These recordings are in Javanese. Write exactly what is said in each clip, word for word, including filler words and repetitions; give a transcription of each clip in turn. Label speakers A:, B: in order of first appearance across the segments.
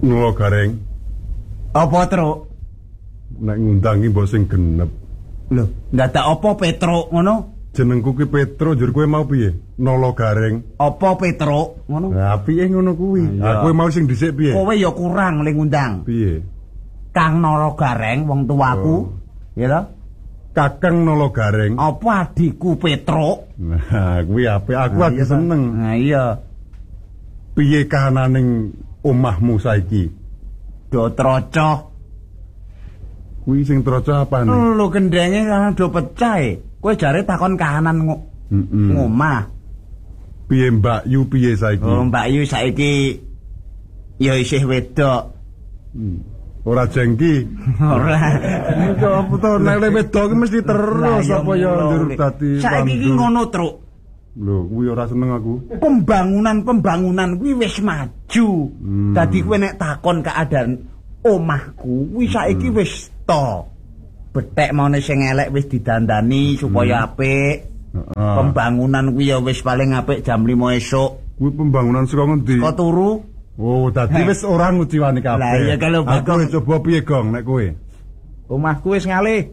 A: Nolo Gareng.
B: Apa, Truk?
A: Nek ngundangi mbok sing genep.
B: Lho, ndadak apa Petruk ngono?
A: Jenengku ki Petro, njur kowe mau piye? Nolo Gareng.
B: Apa Petruk ngono?
A: Lah piye ngono kuwi?
B: Ah,
A: kowe mau sing dhisik piye?
B: Kowe ya kurang ling ngundang.
A: Piye?
B: Kang Nolo Gareng wong tuaku.
A: Oh.
B: Ya ta?
A: Kakang Nolo Gareng.
B: Apa adikku Petruk?
A: Nah, kuwi apik aku
B: Nah,
A: lagi
B: iya,
A: seneng.
B: Nah iya.
A: Piye kahananing omahmu saiki?
B: Do troco.
A: Kuwi sing troco apane?
B: Lho gendenge kan do pecah e. Kowe jare takon kahanan ngo
A: Heeh.
B: ngomah.
A: Piye Mbak Yu piye saiki?
B: Oh, Mbak Yu saiki ya isih wedok.
A: Hmm. Ora jengki.
B: Ora.
A: Iku apa to nek wedok ki mesti terus apa ya njur dadi.
B: Saiki ki ngono, Truk.
A: Lho, kuwi ora seneng aku.
B: Pembangunan-pembangunan kuwi wis maju.
A: Hmm.
B: Dadi kowe nek takon keadaan omahku, kuwi saiki
A: Hmm.
B: wis to. Betek mone sing elek wis didandani supaya apik.
A: Heeh.
B: Pembangunan kuwi ya wis paling apik jam lima esuk.
A: Kuwi pembangunan saka ngendi?
B: Kok turu?
A: Oh, dadi wis ora nguciwani kabeh.
B: Lah iya kalau
A: Aku
B: Bagong-
A: coba piye Gong nek kowe?
C: Omahku wis ngalih.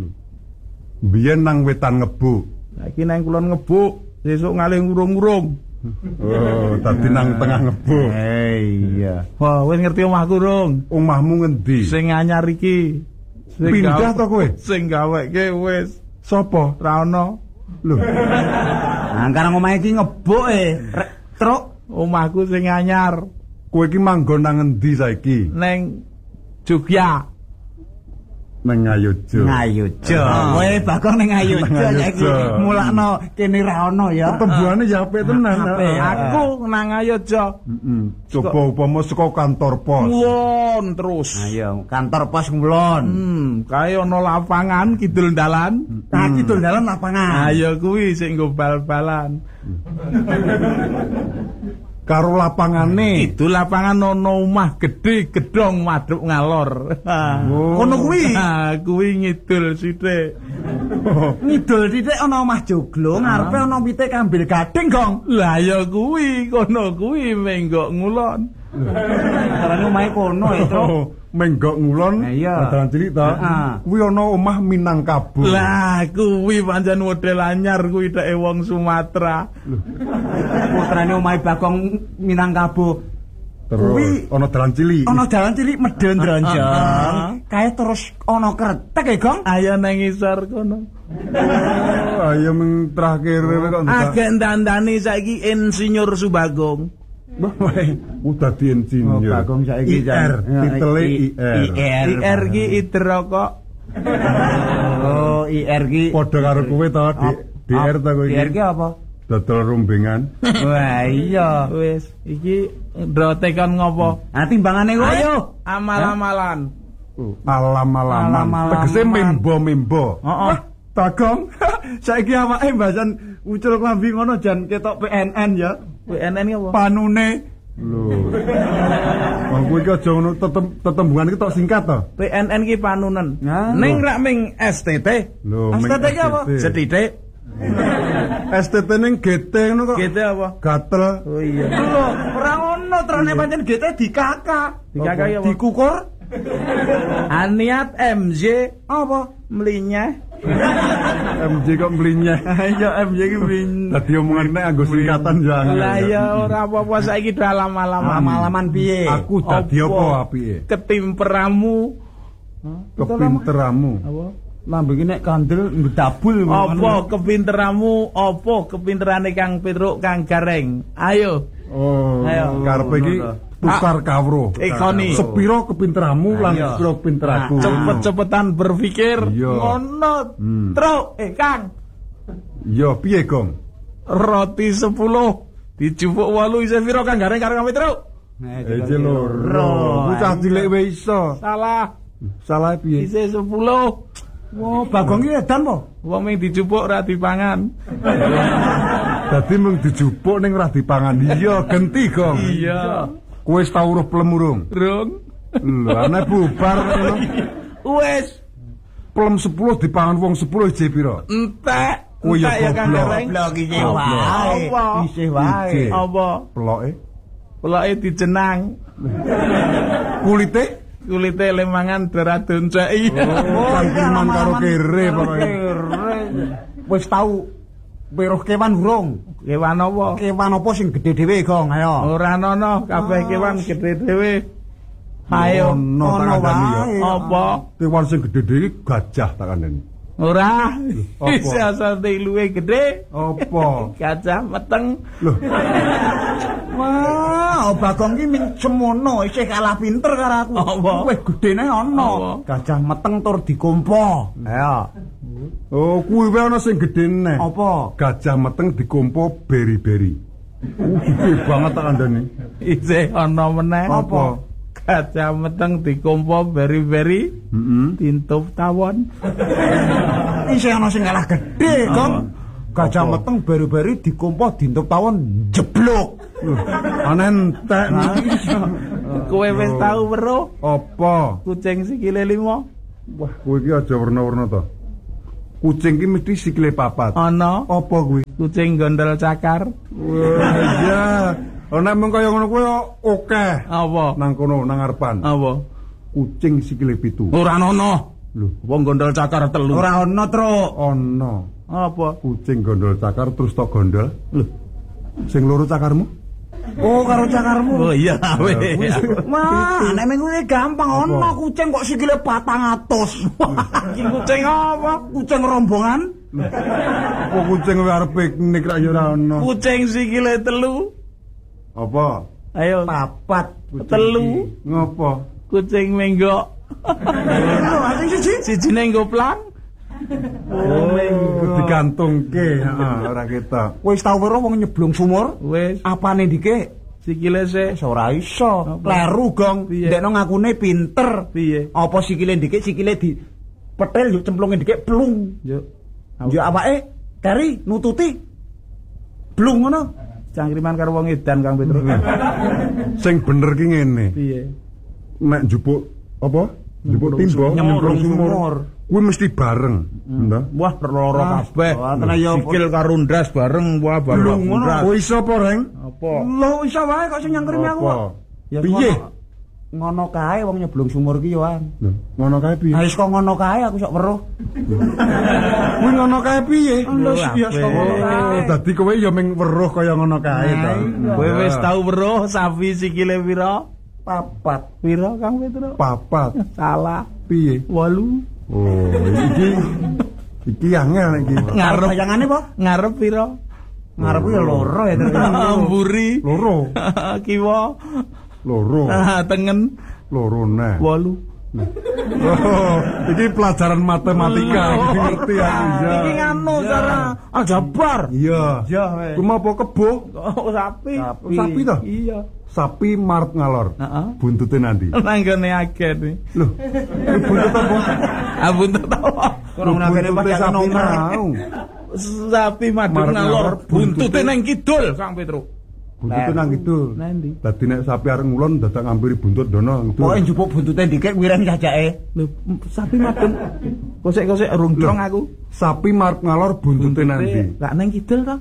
A: Biyen nang wetan ngebuk.
C: Saiki nang kulon ngebuk, sesuk ngalih ngurung-ngurung.
A: Oh, dadi nang tengah ngebuk.
B: Eh iya.
C: Wah, wis ngerti omahku, Rung.
A: Omahmu ngendi?
C: Sing anyar iki. Sing
A: Pindah
C: gawe-
A: to kowe?
C: Sing gaweke wis
A: Sopo?
C: ra ono.
A: Lho.
B: Nah, karang omahe iki ngebuk e. Rek, Truk.
C: Omahku sing anyar
A: Kowe iki manggon nang ngendi saiki?
C: neng Jogja.
A: Nang Ngayogja.
B: Ngayogja. Kowe Bagong ning Ngayogja
A: Ngayogja.
B: saiki mulakno kene ra ono ya.
A: Ketembuhane ya apik tenan.
B: Apik.
A: Heeh.
C: Aku nang Ngayogja.
A: Heeh. Coba upama saka kantor pos.
C: Won terus.
B: Nah iya, kantor pos ngulon.
C: Hmm, kaya ana lapangan kidul dalan.
B: Nah, kidul dalan lapangan.
C: Ayo kuwi sing nggo bal-balan.
A: Karo lapangane.
C: Itu lapangan ono omah gedhe gedhong waduk ngalor.
A: Oh.
B: Kono kuwi.
C: Ah, kuwi ngidul sithik.
B: Ngidul titik ana omah joglo, ngarepe ana wite kambil gading, Gong.
C: Lah ya kuwi kono kuwi menggok ngulon.
B: Karane omahe kono ya, Truk.
A: Oh, menggok ngulon.
B: Nah, iya.
A: Dalan cilik ta.
B: Heeh.
A: Kuwi ana omah Minangkabau.
C: Lah kuwi pancen model anyar kuwi dheke wong Sumatera.
B: Putrane omahe Bagong Minangkabau.
A: Terus
B: Kuwi-
A: ana dalan cilik.
B: Ana dalan cilik medhen
C: Ah, ah,
B: dronjong.
C: ah.
B: Kae terus ana kretek ya, Gong.
C: Ayo nang ngisor kono.
A: Oh, ayo ming terakhir kok ndak.
C: Agek dandani saiki Insinyur Subagong.
A: Udah di insinyur.
B: Oh, Bagong saiki
A: I R, titele I R.
B: I R.
C: I R ki Idro kok.
B: Oh, I R ki.
A: Padha karo kowe to, di D R ta kowe
B: I R ki apa?
A: Dodol rumbengan.
B: Wah, iya.
C: Wis, iki ndrotekan ngopo?
B: Nah, timbangane kowe.
C: Ayo, amal-amalan.
A: Alam-alaman.
B: Alam-alaman.
A: Tegese membo-membo.
B: Heeh.
A: Bagong, saiki awake mbasan ucul klambi ngono jan ketok P N N ya.
C: W N N ki apa?
A: Panune. Lho. Wong kuwi ki aja ngono tetem tetembungan iki tok singkat to.
C: P N N ki panunen.
B: Nah.
C: Ning rak ming S T T.
A: Lho,
B: S T T ki apa?
C: Setitik.
A: S T T ning G T ngono kok.
C: Gitu apa?
A: Gatel.
C: Oh iya.
B: Lho, ora ngono trane pancen G T dikakak.
C: Dikakak ya apa?
B: Dikukur.
C: Aniat M J
B: Apa?
C: melinyah.
A: M J kok mlinyeh.
B: Iya, M J ki bin.
A: Dadi omongan nek anggo singkatan jangan.
C: Lah ya ora apa-apa saiki dalam-alaman.
B: Malaman piye?
A: Aku dadi apa apike?
C: Ketimperamu.
A: Kepinteramu.
C: Apa?
B: Lambe ki nek kandel ngedabul.
C: Apa kepinteramu? Apa kepinterane Kang Petruk Kang Gareng? Ayo.
A: Oh,
C: Ayo.
A: karepe iki tukar kawruh.
C: Ikoni.
A: Sepiro kepinteramu lan
B: Ayo.
A: sepiro pinteraku.
C: Cepet-cepetan berpikir.
A: Iya.
C: Ngono.
A: Hmm.
C: Truk, eh Kang.
A: Yo piye, Gong?
C: Roti sepuluh dijupuk wolu isih piro Kang Gareng karo Kang Petruk?
A: Eh loro. Bocah cilik wae iso.
C: Salah.
A: Salah piye?
C: Isih sepuluh.
B: Wah, Bagong ki edan po.
C: Wong ming dijupuk ora dipangan.
A: Dadi mung dijupuk ning ora dipangan. Iya, genti, Gong.
C: Iya.
A: Kowe wis tau uruh plemurung.
C: Rung.
A: Lho, ana bubar ngono.
C: Wes.
A: Plem sepuluh dipangan wong sepuluh ije pira?
C: Entek.
A: Oh, ya
C: Entek ya Kang
A: goblok.
C: Gareng.
B: Blok iki
C: Apa?
B: wae.
C: Apa?
B: Isih wae.
A: Ije.
C: Apa?
A: Peloke.
C: Puloke dijenang.
A: Kulite
C: Kulite lemangan daradun cai.
A: oh cangkeman karo kere pokoke.
B: Wis tau weruh kewan urung?
C: Kewan apa?
B: Kewan apa sing gedhe dhewe, Gong? Ayo.
C: Ora ana, kabeh kewan gedhe dhewe. Ayo,
A: ono
B: ono wae.
C: apa?
A: Kewan sing gedhe dhewe gajah tak kandhani.
C: Ora.
A: Apa?
C: Wis asate luwe gedhe.
A: Apa?
C: Gajah meteng.
A: Loh,
B: Wah, Bagong ki min semono isih kalah pinter karo aku.
C: Apa?
B: Wis gedene ana.
C: Apa?
B: Gajah meteng tur dikompo. Ayo.
A: oh kuwi wae ana sing gedene.
B: Apa?
A: Gajah meteng dikompo beri-beri. Uh, gede banget tak kandhani.
C: Isih ana meneh.
A: Apa?
C: Gajah meteng dikompo beri-beri.
A: Heeh.
C: Tintup tawon.
B: Isih ana sing kalah gedhe, Gong. Gajah
A: Apa?
B: meteng bari-bari dikompo dintup tawon jeblok.
A: Ana entek.
C: Kowe wis tau weruh
A: Apa?
C: kucing sikile lima?
A: Wah, kowe iki aja werna-werna to. Kucing ki mesti sikile papat.
C: Ana
A: Apa kuwi?
C: kucing gondol cakar.
A: Wah, iya. Ana mung kaya ngono kuwi akeh.
C: Apa?
A: Nang kono nang ngarepan.
C: Apa?
A: Kucing sikile pitu.
C: Ora ana.
A: Lho,
C: Wong gondol cakar telu.
B: Ora ana, Truk.
A: ana.
C: Apa?
A: Kucing gondol cakar terus tok gondol. Lho. Sing loro cakarmu?
B: Oh, karo cakarmu.
C: Oh iya, weh.
B: Wah, nek mengko gampang ana kucing kok sikile patang atus.
C: Iki kucing apa?
B: Kucing rombongan.
A: Apa kucing kowe arep piknik ra ya ora ana.
C: Kucing sikile telu.
A: Apa?
C: Ayo.
B: Papat.
C: Telu.
A: Ngopo?
C: Kucing menggok.
B: Sing siji.
C: Sijine ngoplang.
A: Oh, digantungke, heeh, ora ketok.
B: Wis tau weruh wong nyeblung sumur?
C: Wis
B: Apane ndike?
C: sikile sik.
B: Wis ora iso. Kleru, Gong.
C: Piye?
B: Ndekno ngakune pinter.
C: Piye?
B: Apa sikile ndike sikile di petel yo cemplunge ndike plung.
C: Yo.
B: Yo awake kari nututi. Blung ngono.
C: Cangkriman karo wong edan Kang Petro.
A: Sing bener ki ngene.
C: Piye?
A: Nek njupuk apa? Njupuk timba,
B: Nyemplung
A: nyemplung sumur.
B: sumur.
A: Kuwi mesti bareng, ndak?
C: Wah, loro kabeh.
B: wah, tenan ya.
C: Sikil karo ndas bareng, wah babak
B: Blung ngono.
C: ndas.
A: Oh iso apa, Reng?
C: Apa?
B: Lho iso wae kok sing nyangkrimi aku. kok. Ya,
A: Piye?
B: ngono- Ngono kae wong nyeblung sumur ki yo an.
A: Lho, ngono kae piye?
B: Ha wis kok ngono kae aku sok weruh.
A: Kuwi ngono kae piye?
B: Lho ya sok ngono kae.
A: Oh, dadi kowe ya ming weruh kaya ngono kae to.
C: Kowe wis tau weruh sapi sikile pira?
B: Papat.
C: Pira Kang Petro?
A: Papat.
C: Salah.
A: Piye?
C: Wolu.
A: Oh, iki iki angel iki.
C: Ngarep
B: Bayangane apa?
C: ngarep pira?
B: Ngarep ya loro ya.
C: Mburi.
A: Loro,
C: Kiwa.
A: loro,
C: Ah, tengen
A: loro neh.
C: wolu.
A: Oh, iki pelajaran matematika, iki ngerti aku ya.
B: Iki nganu cara aljabar.
A: Iya.
B: Ya weh.
A: Cuma apa kebo?
C: Oh, sapi.
B: Sapi.
A: Sapi toh?
C: Iya.
A: Sapi marep ngalor.
C: Heeh.
A: Buntute nanti.
C: Nanggone agen nih.
A: Loh, ini buntut apa?
C: Ah buntut apa?
B: Kurang menakene
A: Buntute
B: pakai
A: sapi
B: nomor.
A: mau.
C: Sapi madhep
A: Marep
C: ngalor,
A: ngalor,
C: buntute
A: buntute-
C: nang kidul, Kang Petro.
A: Buntute nang kidul.
C: Nanti.
A: Dadi nek sapi arep ngulon dadak ngampiri buntut dono gitu.
B: Pokoke njupuk buntute dikek wireng jajake.
C: Lho, sapi madhep. Kosek-kosek urung drong aku.
A: Sapi marep ngalor buntute nanti.
C: Lah nang kidul to?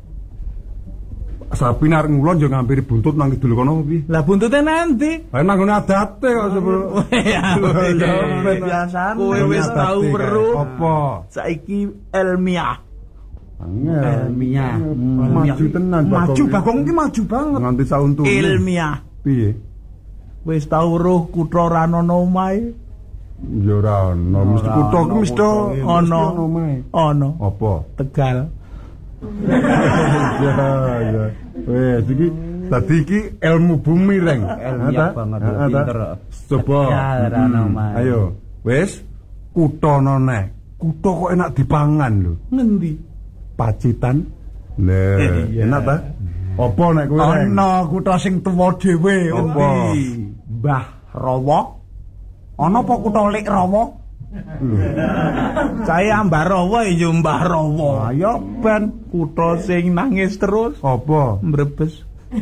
A: Sapi arep ngulon yo ngampiri buntut nang kidul kono piye?
C: Lah buntute nanti.
A: Ayo nang ngene adate kok sebelum.
C: Ya,
B: Biasane.
C: Kowe wis tau weruh.
A: Apa?
C: Saiki ilmiah.
A: Angel.
B: Ilmiah.
A: Maju tenan
B: Maju Bagong ki maju banget.
A: Nganti sauntune.
C: Ilmiah.
A: Piye?
C: Wis tau weruh kutha ra ana omahe.
A: Ya ora ono, mesti kutho ki mesti
C: Ono.
A: omahe.
C: Ana
A: Apa?
C: Tegal.
A: Ya ya. Wes iki tadi iki ilmu bumi reng.
B: Ilmiah banget,
A: Ha, ha,
B: pinter.
A: ta? Coba.
B: Ya, ora ono,
A: Hmm,
B: Mas.
A: Ayo. Wes kutho neh. Kutho kok enak dipangan lho.
C: Ngendi?
A: Pacitan. Nah,
C: Iya.
A: enak ta? Apa nek kowe reng?
B: Ana kutha sing tuwa dhewe.
A: Apa?
B: Endi? Mbah Rawa. Ana apa kutha Lik Rawa?
C: Saya Mbah Rawa ya Mbah Rawa.
B: Ayo ben
C: Kutha sing nangis terus
A: Apa?
C: mbrebes.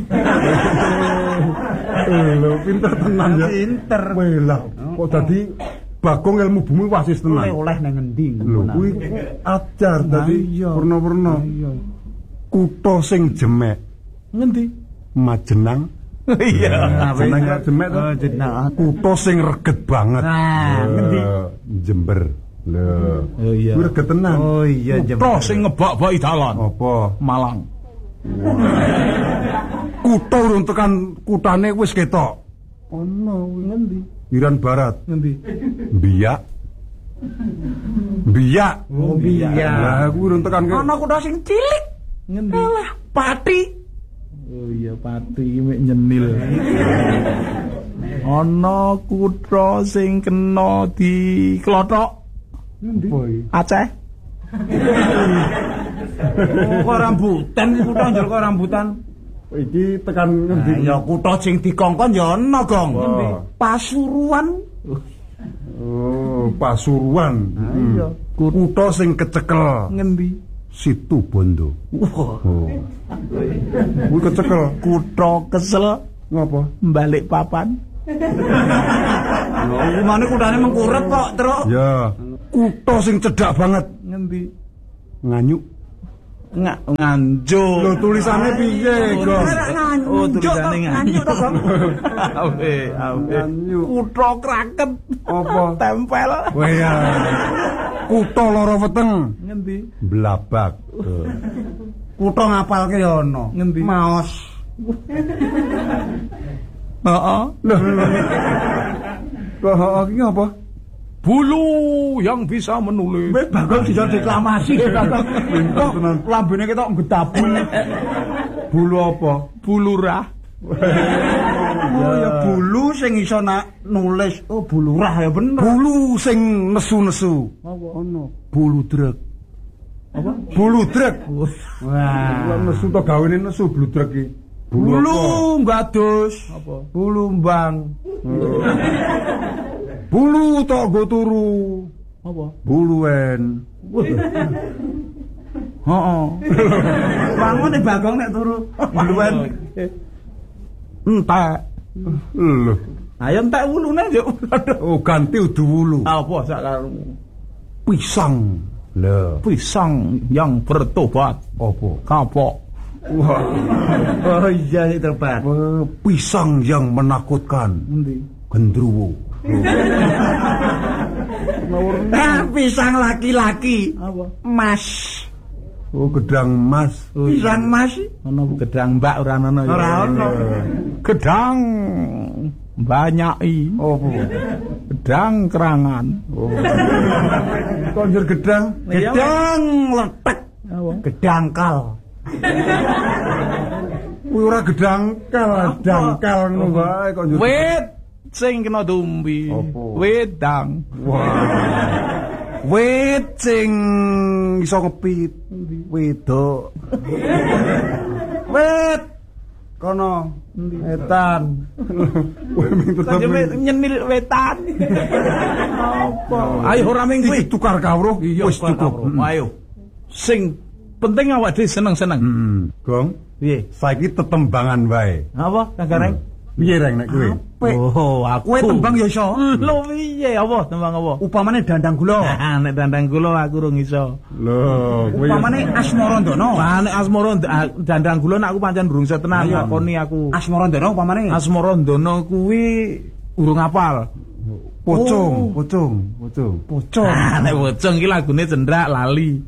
A: Eh lho pinter tenan ya.
B: pinter.
A: Weh lah, kok dadi Bagong ilmu bumi wasis tenan.
B: Oleh-oleh nang ngendi?
A: Lho kuwi ajar dadi
B: iya.
A: purna-purna. Kutha sing jemek
C: Ngendi?
A: Majenang
C: Iya.
A: Jeneng rek demek to.
B: Oh, jeneng.
A: Kutha sing reget banget.
B: Nah, ngendi?
A: Jember. Lho.
C: Oh iya.
A: Kuwi reget tenan.
B: Oh iya,
C: Kutha sing ngebak-baki dalan.
A: Apa?
C: Malang.
A: Kutha urung tekan kutane wis ketok.
C: Ono ngendi?
A: Iran Barat.
C: Ngendi?
A: Biak. Biak.
B: Oh, Biak.
A: Lah kuwi urung tekan ke.
B: Ana kutha sing cilik.
C: Ngendi?
B: Alah, Pati.
C: Oh iya Pati iki mek nyenil. Ana kutha sing kena di klothok.
A: Ngendi?
C: Aceh.
B: Oh, kok rambutan kutha njur kok rambutan.
A: Iki tekan ngendi?
B: Nah, ya kutha sing dikongkon ya ana, Gong.
A: Ngendi?
B: Pasuruan.
A: Oh, Pasuruan.
B: Iya.
A: Kutha sing kecekel.
C: Ngendi?
A: Situ Bondo.
B: Wah,
A: Oh. Kuwi kecekel.
C: Kutha kesel
A: Ngapa?
C: balik papan.
B: iki mane kuthane mengkurep kok, Truk.
A: Ya, kutha sing cedhak banget.
C: Ngendi?
A: Nganyuk.
C: Nggak nganjuk.
A: Lho tulisane piye, Gong?
C: Oh, tulisane
B: nganjuk to, Gong.
C: Awe, awe.
A: Nganyuk.
C: Kutha kraket.
A: Apa?
C: Tempel.
A: Wah ya. Kutha lara weteng.
C: Ngendi?
A: Blabak.
B: Kutha ngapalke ya ana.
C: Ngendi?
B: Maos.
C: Heeh.
A: Lho. Kok iki apa?
C: Bulu yang bisa menulis.
B: Wis Bagong bisa deklamasi Bagong. Kok lambene ketok gedabul.
A: Bulu apa?
C: Bulurah.
B: Oh ya bulu sing iso nak nulis. Oh bulurah ya bener.
A: Bulu sing nesu-nesu.
C: Apa?
A: Ono. Bulu drek.
C: Apa?
A: Bulu drek.
B: Wah.
A: Lah nesu to gawene nesu bulu drek iki.
C: Bulu ngadus. Apa? Bulu mbang.
A: Bulu tok go turu.
C: Apa?
A: Buluwen.
C: Heeh.
B: Wangone Bagong nek turu.
A: Buluwen.
C: Entek.
A: Lho.
C: Ayo entek wulune yo.
A: Oh, ganti udu wulu.
C: Apa sak karemu?
A: Pisang. Lho.
C: Pisang yang bertobat.
A: Apa?
C: Kapok.
A: Wah.
B: Oh iya itu terbat.
A: Eh, pisang yang menakutkan.
C: Endi?
A: Gendruwo.
B: Ah, pisang laki-laki.
C: Apa?
B: Mas.
A: Oh, gedang emas.
B: Pisang mas.
C: Ono gedang mbak ora ono ya.
B: Ora ono.
C: Gedang banyaki.
A: Apa?
C: Gedang kerangan.
A: Oh. Konjur gedang.
B: Gedang letek.
C: Apa?
B: Gedangkal.
A: Kuwi ora gedangkal, dangkal ngono wae kok njur.
C: Wit sing kena dumbi.
A: Apa?
C: Wedang.
A: Wah. Wit sing iso ngepit. Wedok. Wit. Kono.
C: Etan.
A: Kowe ming tetep.
C: Sampe nyenil wetan. Apa? Ayo ora ming kuwi.
A: Iki tukar kawruh wis cukup.
C: Ayo. Sing penting awak dhewe seneng-seneng.
A: Hmm. Gong,
C: Piye?
A: saiki tetembangan wae.
C: Apa Kang Gareng?
A: Piye reng nek kowe?
C: Oh, aku.
B: Kowe tembang ya iso.
C: Lho piye apa tembang apa?
B: Upamane dandang gula.
C: Ah, nek dandang kula aku urung iso.
A: Lho, kowe
B: Upamane Asmarandono.
C: Wah, nek Asmara ah, dandang kula nek aku pancen durung iso tenan
B: Ayo.
C: lakoni aku.
B: Asmarandono upamane.
C: Asmarandono kuwi urung apal.
A: pocong, pocong, pocong.
B: Pocong.
C: Ah, nek bocong iki lagune cendrak lali.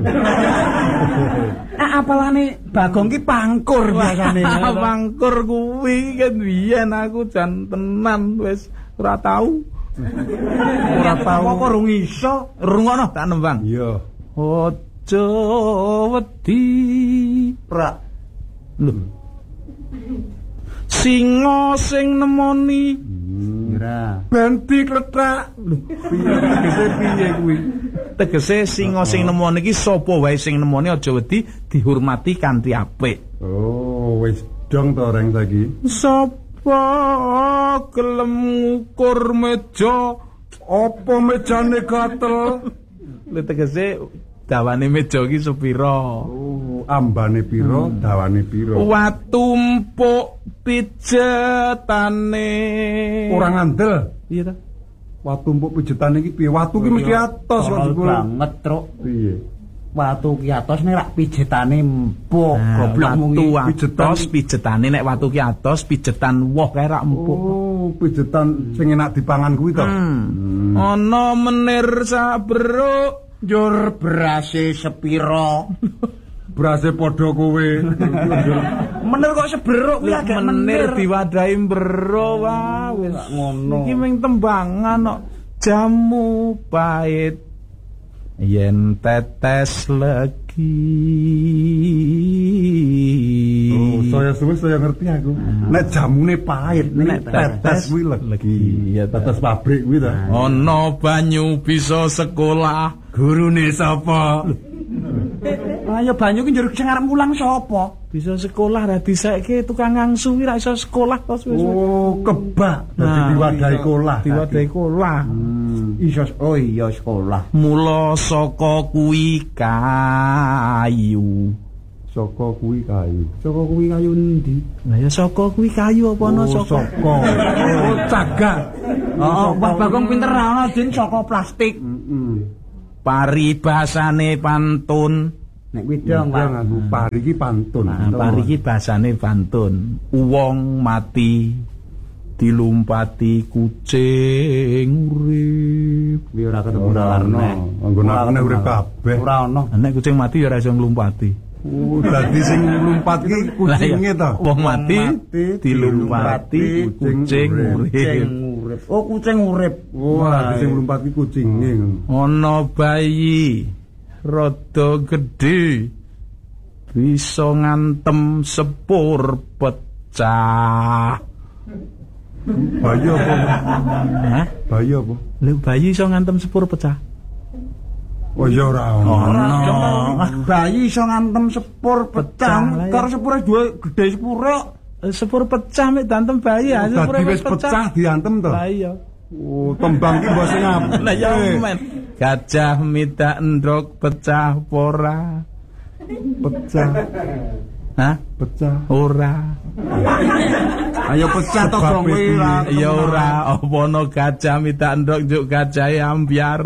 B: Ah, apalane Bagong ki pangkur biasane.
C: Pangkur kuwi kan biyen aku jan tenan wis ora tau.
B: Ora tau kok rung iso.
C: Rungono tak nembang.
A: Iya.
C: Aja wedi.
B: Pra.
C: Lho. Singa sing nemoni
B: Ora.
A: Benti kletak. Lho, piye tegese piye kuwi?
C: tegese singa sing nemoni iki sapa wae sing nemoni aja wedi dihormati kanthi apik.
A: Oh, wis dong to reng saiki.
C: Sapa gelem ngukur meja
A: Apa mejane gatel?
C: lho tegese dawane meja iki sepira?
A: Oh, ambane pira, dawane pira?
C: Watu empuk pijetane.
A: Ora ngandel.
C: Iya ta?
A: Watu empuk pijetane iki piye? Watu ki mesti atos kok jebul.
B: banget, Truk.
A: Piye?
B: watu ki atos nek rak pijetane empuk,
C: Nah,
B: goblok
C: watu
B: mung
C: atos pijetane nek watu ki atos pijetan woh kae rak empuk.
A: Oh, pijetan sing enak dipangan kuwi to.
C: Hmm. Ana menir sabruk
B: njur berase sepiro.
A: Berase padha kowe.
B: Menir kok seberuk kuwi agak
C: menir diwadahi mbero wah wis
B: ngono.
C: iki ming tembangan kok jamu pahit yen tetes legi.
A: Oh, saya suwe saya ngerti aku. Nek jamune pahit, nek tetes kuwi legi.
C: Iya,
A: Tetes pabrik kuwi ta.
C: ana banyu bisa sekolah
A: Gurune sapa?
B: Ayo banyu ki njur sing arep mulang sapa?
C: bisa sekolah ra diseke tukang ngangsu wi ra iso sekolah to suwe-suwe.
A: Oh, kebak dadi
C: Nah,
A: diwadahi kolah.
C: Diwadahi kolah.
B: Iso oh iya sekolah.
C: Mula saka kuwi kayu.
A: Saka kuwi kayu.
B: Saka kuwi kayu endi?
C: Lah ya saka kuwi kayu apa ana
A: Oh,
C: saka?
A: saka. Oh, cagak.
B: Oh, Mbah Bagong pinter ra ana jin saka plastik.
A: Heeh.
C: Paribasane pantun.
B: Nek kuwi dong,
A: Pak
B: Pak.
A: nganggo pari iki pantun.
C: Nah, pari iki basane pantun. Wong mati dilumpati kucing urip.
B: Kuwi ora ketemu
A: Ora
B: dalarne.
A: ono. Anggonane urip kabeh.
B: Ora ono.
C: Nek kucing mati ya ora iso nglumpati.
A: Oh, dadi sing lumpat ki kucinge to.
C: Wong mati
A: mati
C: dilumpati kucing urip.
B: Kucing urip. Oh, kucing urip.
A: Wah, dadi sing lumpat ki kucinge ngono.
C: Ana bayi rada gedhe bisa ngantem sepur pecah.
A: Bayi apa?
C: Hah?
A: Bayi apa?
C: Lha bayi iso ngantem sepur pecah.
A: Oh ya ora ono.
B: Ah, bayi iso ngantem sepur
C: Pecah lah
B: pecah.
C: ya.
B: Karo sepure duwe gedhe sepure.
C: Eh, Sepur pecah mek dantem bayi ya, sepur
A: Dadi wis pecah diantem to.
C: Lah iya.
A: Oh, tembang ki mbok sing apik.
C: Lah ya men. Gajah minta endrok pecah pora.
A: Pecah,
C: Hah?
A: pecah.
C: Ora.
B: Ayo pecah to
A: Sebab
B: gong kuwi.
A: piye?
B: lah.
C: Ya ora, apa ana gajah minta endrok njuk gajahe ambyar.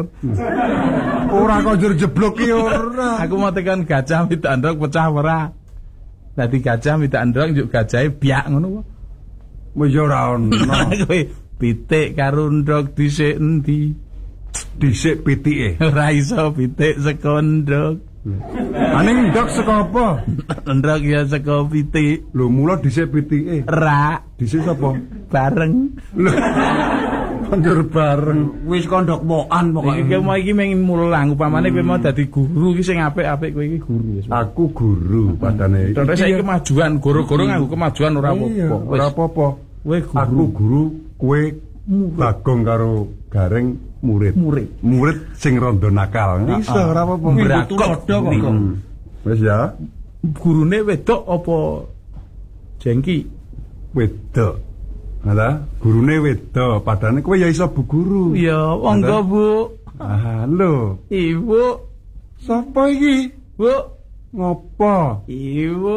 A: Ora kok njur jeblok ki ora.
C: Aku mau tekan gajah minta endrok pecah ora. Dadi gajah minta endrok njuk gajahe biak ngono wae.
A: Wis ya ora ono.
C: Kowe pitik karo endrok dhisik endi?
A: Dhisik pitike.
C: Ora iso pitik saka endrok.
A: Aning ndok saka apa?
C: Endrok ya saka pitik.
A: Lho mula dhisik pitike.
C: Ra
A: Dhisik sapa?
C: bareng.
A: Lho. Konjur bareng.
B: Wis kondok wokan pokoke.
C: Iki mau iki mengin mulang upamane kowe mau dadi guru iki sing apik-apik kowe iki guru wis.
A: Aku guru padane.
C: Terus saiki kemajuan, guru-guru nganggo kemajuan ora
A: Iya,
C: apa-apa.
A: ora apa-apa.
C: Kowe guru.
A: Aku guru, kowe Bagong karo Gareng murid.
C: Murid.
A: Murid sing rada nakal. Iso ora apa-apa.
C: Brakok kok.
A: Hmm. Wis ya,
C: Gurune wedok apa jengki?
A: wedok. Ada gurune wedok, padane kowe ya iso bu guru.
C: Ya, monggo Bu.
A: Halo.
C: Ibu,
A: Sapa iki?
C: Bu.
A: Ngopo?
C: Ibu,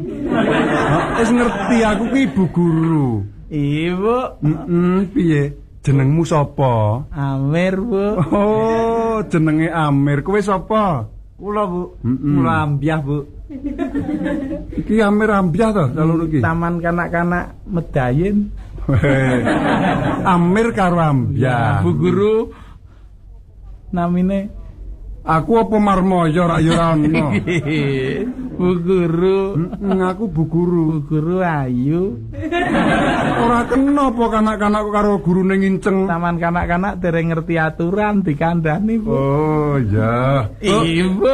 A: Ah, wis ngerti aku ki ibu guru.
C: Ibu.
A: Heeh, piye? Jenengmu sapa?
C: Amir, Bu.
A: Oh, jenenge Amir. Kowe sapa?
B: Kula, Bu.
A: Mm-mm.
B: Kula ambyah, Bu.
A: Iki Amir Ambyah to, calon iki.
C: Taman kanak-kanak Medayin.
A: Amir karo Ambyah.
C: Bu Guru. Namine
A: Aku apa Marmoyo rak ya ora ono.
C: Bu Guru.
A: Heeh, aku bu guru.
C: Bu Guru ayu.
A: Ora kena apa kanak-kanakku karo gurune nginceng.
C: Taman kanak-kanak dereng ngerti aturan dikandani, Bu.
A: Oh, ya.
C: Ibu.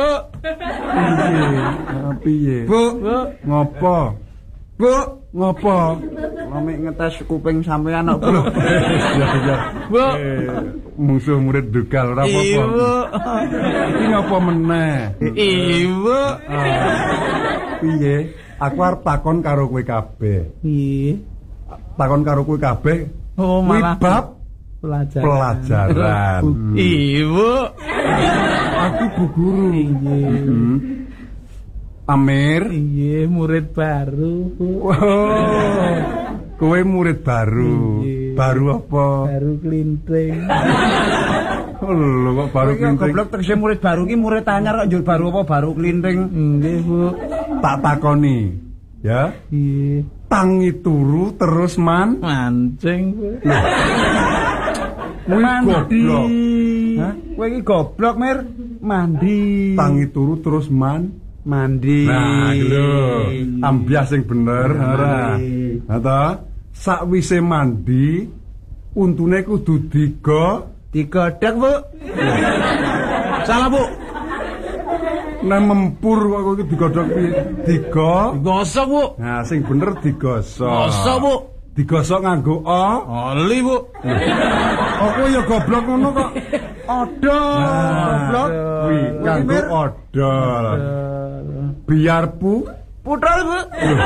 A: Ah, piye?
B: Bu,
C: Bu.
A: Ngopo?
B: Bu,
A: Ngopo?
B: mami ngetes kuping sampean kok, Bu.
A: Ya ya.
C: Bu.
A: Eh, musuh murid dugal ora apa-apa.
C: Ibu.
A: Iki ngopo meneh?
C: Ibu.
A: Piye? Aku arep takon karo kowe kabeh.
C: Iya.
A: Takon karo kowe kabeh.
C: Oh,
A: Kuwi
C: malah
A: bab
C: pelajaran.
A: pelajaran. Hmm.
C: Ibu.
A: Aku bu guru. Hmm. Amir.
C: Iya, murid baru, Bu.
A: Oh, kowe murid baru.
C: Iya.
A: Baru apa?
C: Baru klinting.
A: Lho kok baru
B: Iki
A: klinting.
B: goblok tegese murid baru ki murid anyar kok njur baru apa baru klinting.
C: Nggih, Bu.
A: Tak takoni. Ya.
C: Iya.
A: Tangi turu terus man.
C: Mancing, Bu.
A: Kuwi goblok.
B: Hah? Kowe iki goblok, Mir. Mandi.
A: Tangi turu terus man.
B: Mandi.
A: Nah, lho. Ambias sing bener, ora. Ha ta? Sakwise mandi, untune kudu digo,
B: Digodhog, Bu.
C: Salah, Bu.
A: nek mempur kok kowe iki digodhog piye? Digo.
C: Gosok, Bu.
A: Nah, sing bener digosok.
C: Gosok, Bu.
A: Digosok nganggo o.
C: Oli, Bu.
A: Apa ya goblok ngono kok?
B: Odol. Goblok.
A: Kuwi nganggo odol. Biar pu
B: Putrol, Bu.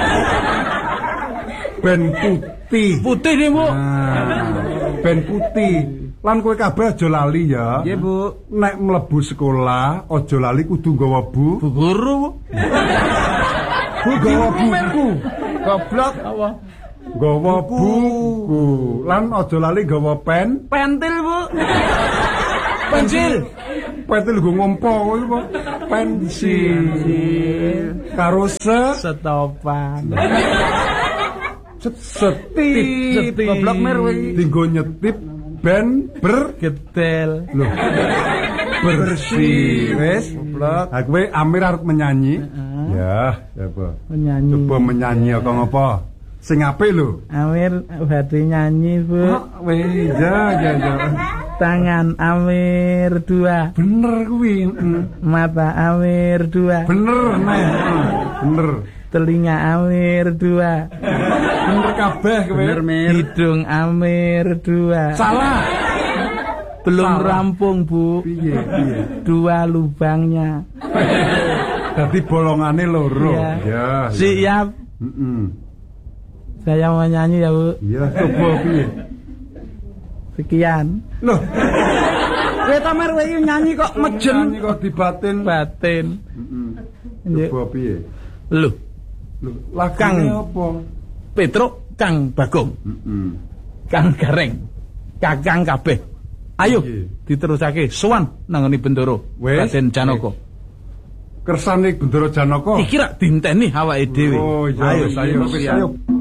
A: ben putih.
C: Putih nih, Bu.
A: Nah, ben putih. Lan kowe kabeh aja lali ya.
B: Nggih, Bu.
A: Nek mlebu sekolah aja lali kudu nggawa bu.
C: Bu guru, Bu.
A: Bu nggawa buku.
B: Goblok.
C: Apa?
A: Nggawa buku. Lan aja lali nggawa pen.
B: Pentil, Bu.
C: Pensil.
A: Pentil nggo ngompo kowe kok. Pensil. Karo se
C: Setopan.
A: setip.
C: Setip.
B: Goblok, Mir kowe iki.
A: Dinggo nyetip ben ber
C: Getel.
A: Loh. Bersih. Wes, goblok. Ha kowe Amir arep menyanyi. Ya, coba.
C: Menyanyi.
A: Coba menyanyi kok ngopo? Sing apik lho.
C: Amir badhe nyanyi, Bu.
A: Weh, ya, ya, ya.
C: Tangan Amir dua,
A: Bener kuwi. mm.
C: mata Amir dua,
A: Bener, Neh. Bener.
C: telinga Amir dua,
A: Bener kabeh kowe.
B: Mir, Mir.
C: hidung Amir dua.
A: Salah.
C: Belum
A: Salah.
C: rampung, Bu.
A: Piye, piye?
C: Dua lubangnya.
A: Dadi bolongane loro.
C: Iya.
A: Ya.
C: Siap.
A: Heeh.
C: Saya mau nyanyi ya, Bu.
A: Iya, coba piye?
C: Sekian.
A: Loh,
B: Kowe ta, Mir, kowe iki nyanyi kok mejen.
A: nyanyi kok dibatin.
C: Batin.
A: Heeh.
C: Nggih.
A: Coba piye?
C: Loh,
A: Lho, lagune
C: Kang.
A: apa?
C: Petruk Kang Bagong,
A: Heeh.
C: Kang Gareng, Kakang kabeh. Ayo
A: Iya.
C: diterusake sowan nangani Bendoro
A: Wes.
C: Raden Janaka.
A: Kersane Bendoro Janaka.
C: Iki rak dinteni awake dhewe.
A: Oh, iya,
C: Ayo,
A: wis, ayo, wis, ayo.